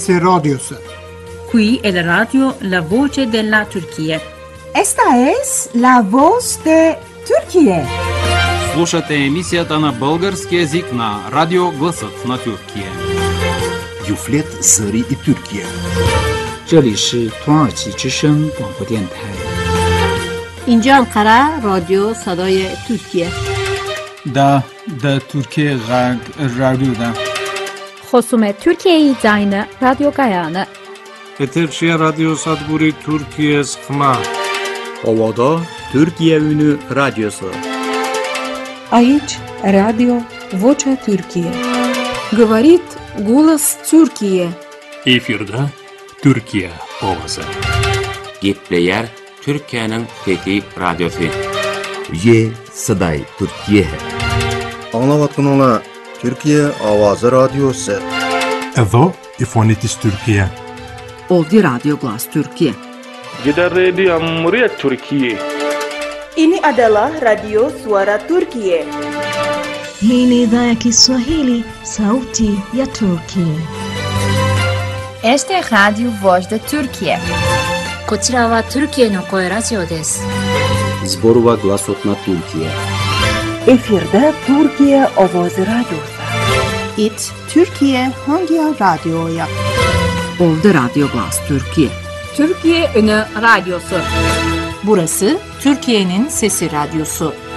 Sesi Radyosu. Qui è la radio La Voce della Turchia. Esta es la voz de Turquía. Слушате емисията на български език на Радио Гласът на Türkiye. Юфлет Зари и Türkiye. 这里是土耳其之声广播电台。 اینجا انقره رادیو صدای ترکیه. da Türkiye radyoda. خصوم ترکیه زاین رادیو گایانه. Eterşehir Radyo Sadburi Türkiye Sıkma. Ovada Türkiye Ünü Radyosu. Aici Radio Vocea Türkiye. Говорит голос Türkiye. Efirde Türkiye Ovası. Gepleyer Türkiye'nin Fethi Radyosu. Ye Saday Türkiye. Anlavatkanlar Türkiye Avazı Radyosu. Evo İfonitis Türkiye. Ovdje Radio Glas Türkiye. Gidan Radio Muryat Türkiye. Ini adalah Radio Suara Turkiye. Hii ni idhaa ya Kiswahili, Sauti ya Turkiye. Este es Radio Voz de Turkiye. こちらはトルキエの声ラジオです。 Zborova Glasot na Türkiye. Efirde Türkiye Avazı Radyosu. İt Türkiye hangi radyoya? Ovdje Radio Glas Türkiye. Türkiye Ünü Radyosu. Burası Türkiye'nin Sesi Radyosu.